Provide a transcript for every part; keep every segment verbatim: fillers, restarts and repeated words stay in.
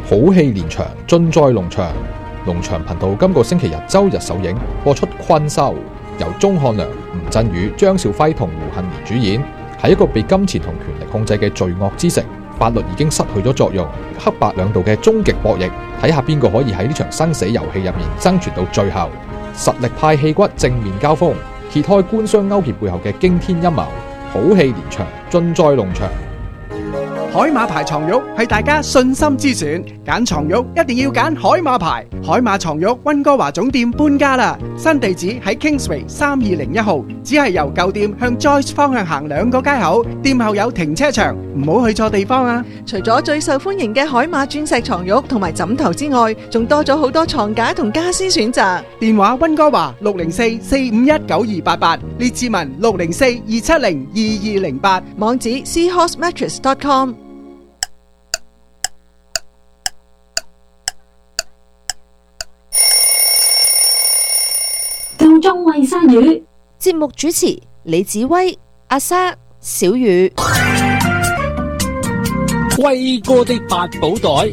好戲連場，盡在農場。農場頻道今個星期日周日首映播出《困獸》，由鐘漢良、吳鎮宇、張兆輝同胡杏兒主演。喺一個被金錢同權力控制嘅罪惡之城，法律已經失去咗作用，黑白兩道嘅終極博弈，睇下邊個可以喺呢場生死遊戲入面生存到最後。實力派戲骨正面交鋒，揭開官商勾結背後嘅驚天陰謀。好戲連場，盡在農場。 海馬牌床褥係大家信心之選，揀床褥一定要揀海馬牌。海馬床褥溫哥華總店搬家啦，新地址喺 Kingsway 三二零一號，只係由舊店向 Joyce 方向行兩個街口，店後有停車場，唔好去錯地方啊！ 除咗最受歡迎嘅海馬鑽石床褥同埋枕頭之外，仲多咗好多床架同家私選擇。 電話溫哥華六零四四五一九二八八，列治文六零四二七零二二零八， 網址 seahorse mattress dot com。 夠鐘餵鯊魚， 節目主持李子威、阿莎、小雨。 威哥的八寶袋。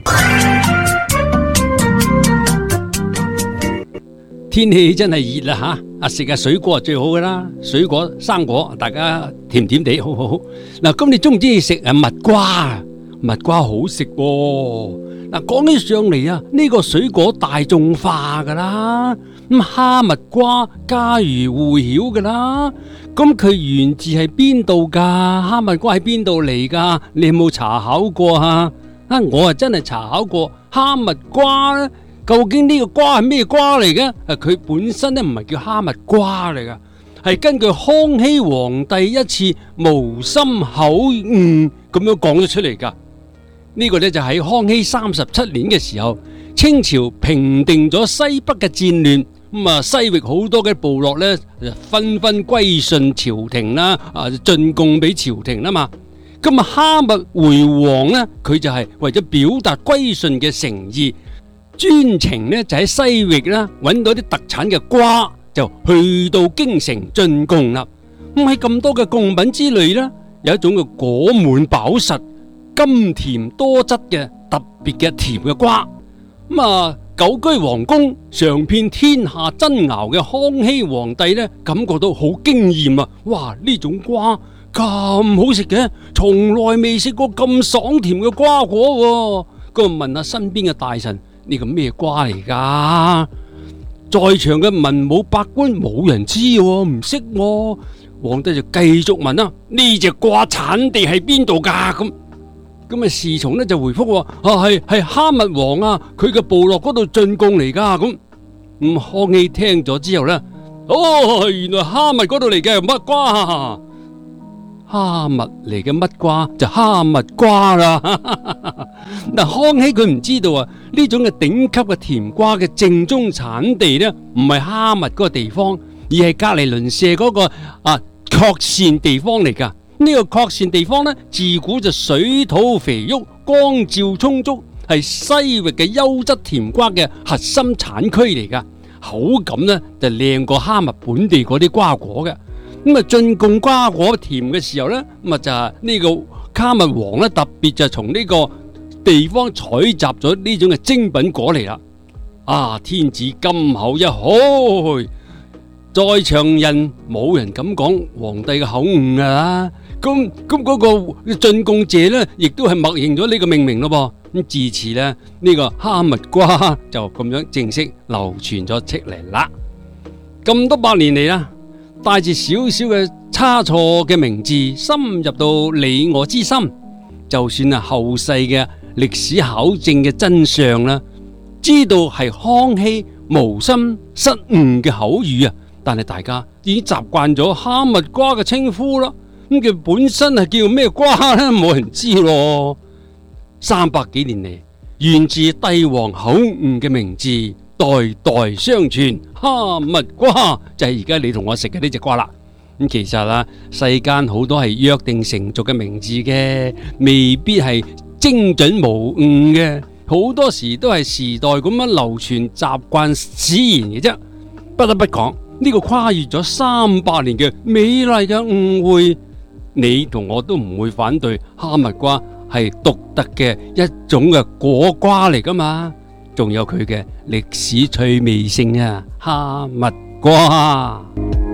天氣真係熱啦吓，啊食下水果係最好噶啦，水果生果大家甜甜地好好好。嗱，咁你中唔中意食誒蜜瓜？蜜瓜好食喎。嗱，講起上嚟啊，呢個水果大眾化噶啦，咁哈密瓜家喻戶曉噶啦，咁佢源自係邊度噶？哈密瓜喺邊度嚟噶？你有冇查考過啊？啊，我啊真係查考過哈密瓜咧，究竟呢個瓜係咩瓜嚟嘅？啊，佢本身咧唔係叫哈密瓜嚟噶，係根據康熙皇帝一次無心口誤咁樣講咗出嚟噶。呢個呢，就喺康熙三十七年嘅時候，清朝平定咗西北嘅戰亂，咁啊西域好多嘅部落呢，紛紛歸順朝廷啦，啊進貢俾朝廷啦嘛。咁啊哈密回王呢，佢就係為咗表達歸順嘅誠意，專程呢就喺西域啦揾到啲特產嘅瓜，就去到京城進貢啦。咁喺咁多嘅貢品之類呢，有一種嘅果滿飽實、甘甜多汁嘅特別嘅甜嘅瓜，咁啊久居皇宮嘗遍天下珍餚嘅康熙皇帝呢，感覺到好驚艷啊！哇，呢種瓜咁好食嘅，從來未食過咁爽甜嘅瓜果。咁問下身邊嘅大臣，呢個咩瓜嚟噶？在場嘅文武百官冇人知，唔識。皇帝就繼續問啦：呢隻瓜產地係邊度噶？咁咁啊，侍從呢就回覆話：啊係係哈密王啊，佢嘅部落嗰度進貢嚟噶。咁咁康熙聽咗之後呢，哦，原來哈密嗰度嚟嘅蜜瓜，哈密嚟嘅蜜瓜就哈密瓜啦。嗱，康熙佢唔知道啊，呢種嘅頂級嘅甜瓜嘅正宗產地呢，唔係哈密嗰個地方，而係隔籬鄰舍嗰個啊確善地方嚟噶。呢個確善地方呢，自古就水土肥沃、光照充足，係西域嘅優質甜瓜嘅核心產區嚟噶。口感呢就靚過哈密本地嗰啲瓜果嘅。咁啊，進貢瓜果甜嘅時候呢，咁啊就係呢個哈密王呢，特別就從呢個地方採集咗呢種嘅精品果嚟啦。啊，天子金口一開，在場人冇人敢講皇帝嘅口誤噶啦。咁咁嗰個進貢者呢，亦都係默認咗呢個命名咯噃。咁自此呢，呢個哈密瓜就咁樣正式流傳咗出嚟啦。咁多百年嚟啦，帶住少少嘅差錯嘅名字深入到你我之心，就算係後世嘅歷史考證嘅真相啦，知道係康熙無心失誤嘅口語啊，但係大家已經習慣咗哈密瓜嘅稱呼啦。咁佢本身係叫咩瓜咧？冇人知咯。三百幾年嚟，源自帝王口誤嘅名字，代代相傳。哈密瓜就係而家你同我食嘅呢隻瓜啦。咁其實啊，世間好多係約定成俗嘅名字嘅，未必係精準無誤嘅。好多時都係時代咁樣流傳習慣使然嘅啫。不得不講，呢個跨越咗三百年嘅美麗嘅誤會，你同我都唔會反對哈密瓜係獨特嘅一種嘅果瓜嚟噶嘛，仲有佢嘅歷史趣味性啊！哈密瓜，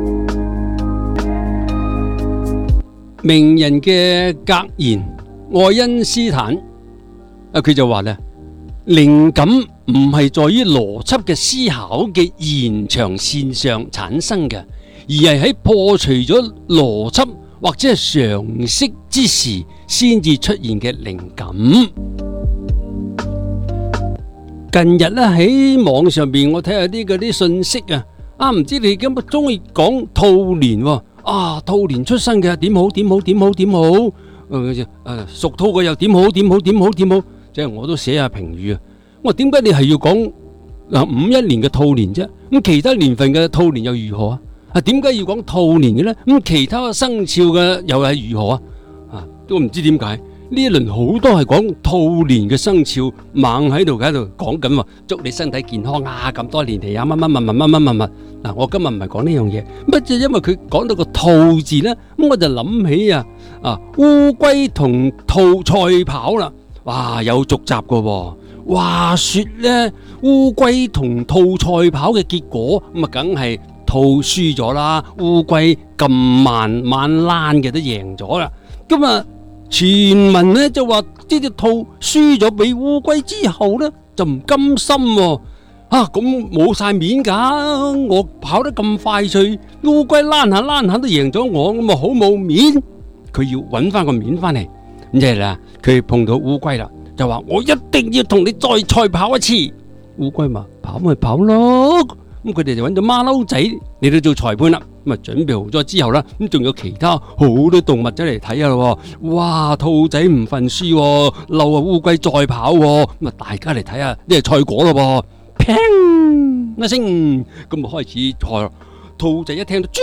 名人嘅格言愛因斯坦啊，佢就話咧，靈感唔係在於邏輯嘅思考嘅延長線上產生嘅，而係喺破除咗邏輯或者係常識之時先至出現嘅靈感。近日咧喺網上邊，我睇下啲嗰啲信息啊，啊唔知你咁乜中意講兔年喎？啊兔年出生嘅點好點好點好點好，誒誒屬兔嘅又點好點好點好點好，即係我都寫下評語啊。我話點解你係要講嗱五一年嘅兔年啫？咁其他年份嘅兔年又如何啊？啊，點解要講兔年嘅咧？咁其他生肖嘅又係如何啊？啊，都唔知點解呢一輪好多係講兔年嘅生肖，猛喺度喺度講緊，祝你身體健康啊！咁多年嚟啊，乜乜乜乜乜乜乜乜嗱，我今日唔係講呢樣嘢，乜就因為佢講到個兔字咧，咁我就諗起啊啊烏龜同兔賽跑啦，哇有續集噶喎。話說咧，烏龜同兔賽跑嘅結果咁啊，梗係兔輸咗啦，烏龜咁慢慢躝嘅都贏咗啦。咁啊，傳聞咧就話呢隻兔輸咗俾烏龜之後咧，就唔甘心喎，啊咁冇晒面噶，我跑得咁快脆，烏龜躝下躝下都贏咗我，咁啊好冇面。佢要揾翻個面翻嚟，咁即係啦，佢碰到烏龜啦。就話我一定要同你再賽跑一次，烏龜嘛跑咪跑咯，咁佢哋就揾咗馬騮仔嚟到做裁判啦，咁啊準備好咗之後啦，咁仲有其他好多動物仔嚟睇下咯，哇兔仔唔忿輸，嬲啊烏龜再跑，咁啊大家嚟睇下呢個賽果咯，砰一聲，咁啊開始賽，兔仔一聽到，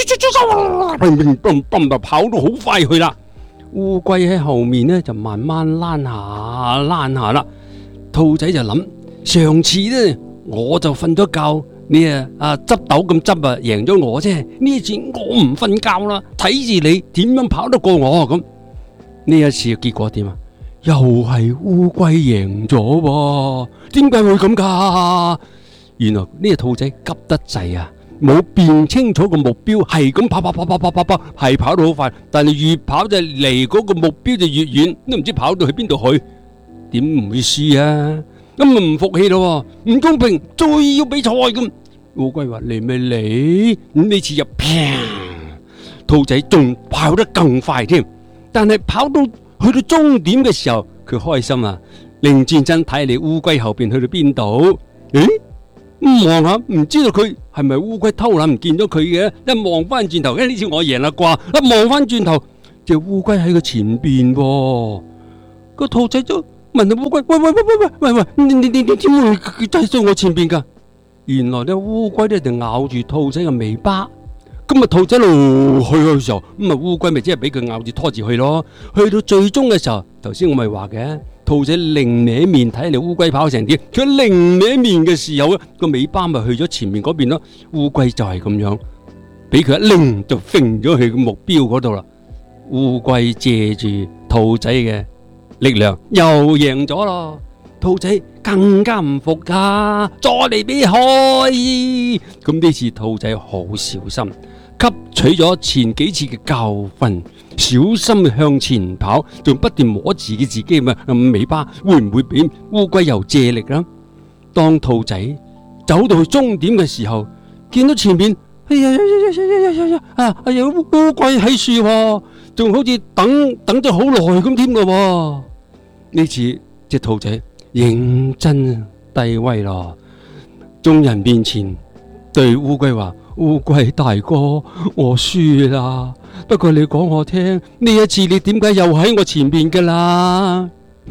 就跑到好快去啦。烏龜喺後面呢，就慢慢躝下躝下啦。兔仔就諗，上次呢我就瞓咗覺，你啊啊執豆咁執啊贏咗我啫。呢次我唔瞓覺啦，睇住你點樣跑得過我咁。呢一次嘅結果點啊？又係烏龜贏咗喎？點解會咁噶？原來呢隻兔仔急得滯啊！冇辨清楚個目標，係咁跑跑跑跑跑跑跑，係跑到好快，但係越跑就離嗰個目標就越遠，都唔知跑到去邊度去，點唔會輸啊？咁咪唔服氣咯，唔公平，再要比賽咁。烏龜話嚟咪嚟，咁呢次就砰，兔仔仲跑得更快添，但係跑到去到終點嘅時候，佢開心啊，擰轉身睇你烏龜後邊去到邊度？誒？望下，唔知道佢係咪烏龜偷懶唔見咗佢嘅？一望翻轉頭，誒呢次我贏啦啩！一望翻轉頭，隻烏龜喺佢前邊喎。個兔仔就問阿烏龜：喂喂喂喂喂喂喂，你你你點會擠喺我前邊噶？原來咧烏龜咧就咬住兔仔嘅尾巴。咁啊兔仔路去嘅時候，咁啊烏龜咪即係俾佢咬住拖住去咯。去到最終嘅時候，頭先我咪話嘅。兔仔擰歪面睇你烏龜跑成點，佢擰歪面嘅時候咧，個尾巴咪去咗前面嗰邊咯。烏龜就係咁樣，俾佢一擰就揈咗去個目標嗰度啦。烏龜借住兔仔嘅力量又贏咗咯。兔仔更加唔服噶，再嚟比賽。咁呢次兔仔好小心，吸取咗前幾次嘅教訓，小心向前跑，仲不斷摸自己自己咪尾巴，會唔會俾烏龜又借力啦？當兔仔走到去終點嘅時候，見到前面，哎呀呀呀呀呀呀呀啊！哎呀烏龜喺樹喎，仲好似等等咗好耐咁添噶。呢次隻兔仔認真低威咯，眾人面前對烏龜話：烏龜大哥，我輸啦。不過你講我聽，呢一次你點解又喺我前邊噶啦？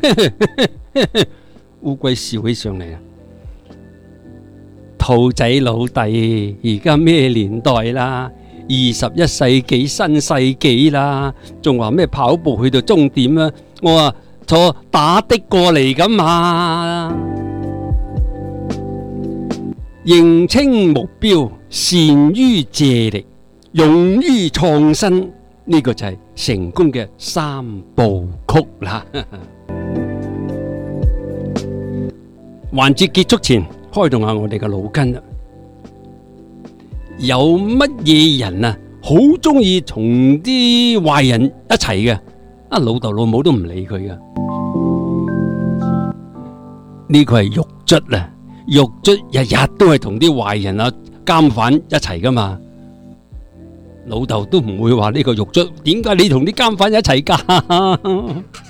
烏龜笑起上嚟啊！兔仔老弟，而家咩年代啦？二十一世紀新世紀啦，仲話咩跑步去到終點啊？我話坐打的過嚟噶嘛。認清目標，善於借力，勇於創新，呢個就係成功嘅三部曲啦。環節結束前，開動下我哋嘅腦筋啦。有乜嘢人啊，好中意同啲壞人一齊嘅？啊，老豆老母都唔理佢噶。呢個係獄卒啊！獄卒日日都係同啲壞人啊、監犯一齊噶嘛。老豆都唔會話呢個獄卒，點解你同啲監犯一齊噶？